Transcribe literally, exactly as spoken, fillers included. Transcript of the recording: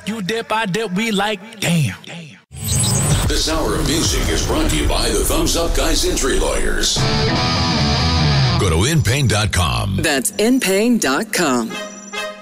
You dip, I dip, we like, damn. This hour of music is brought to you by the Thumbs Up Guys Injury Lawyers. Go to in pain dot com. That's in pain dot com.